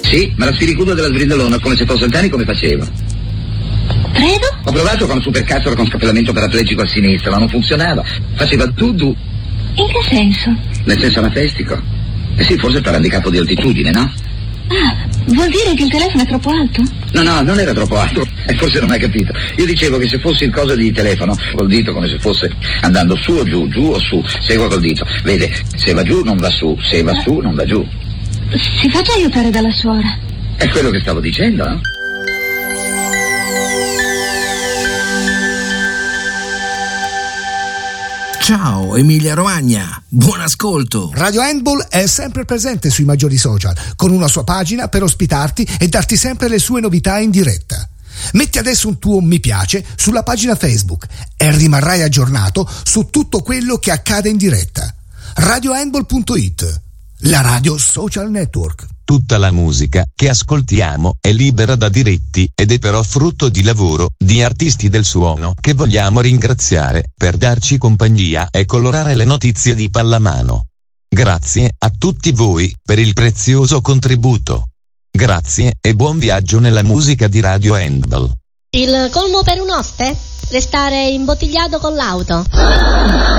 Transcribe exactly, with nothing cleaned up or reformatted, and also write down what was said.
Sì, ma la spiricuda della sbrindolona, come se fosse Antani, come faceva? Prego? Ho provato con supercazzola con scappellamento paraplegico a sinistra, ma non funzionava. Faceva du-du. In che senso? Nel senso anafestico. Eh sì, forse per handicap di altitudine, no? Ah, vuol dire che il telefono è troppo alto? No, no, non era troppo alto. E forse non hai capito. Io dicevo che se fossi il coso di telefono, col dito come se fosse andando su o giù, giù o su. Segua col dito. Vede, se va giù non va su, se va su non va giù. Si faccia aiutare dalla suora. È quello che stavo dicendo, no? Ciao Emilia Romagna, buon ascolto. Radio Handball è sempre presente sui maggiori social, con una sua pagina per ospitarti e darti sempre le sue novità in diretta. Metti adesso un tuo mi piace sulla pagina Facebook e rimarrai aggiornato su tutto quello che accade in diretta. radio handball punto it, la radio social network. Tutta la musica che ascoltiamo è libera da diritti ed è però frutto di lavoro di artisti del suono che vogliamo ringraziare per darci compagnia e colorare le notizie di pallamano. Grazie a tutti voi per il prezioso contributo. Grazie e buon viaggio nella musica di Radio Handball. Il colmo per un oste? Restare imbottigliato con l'auto.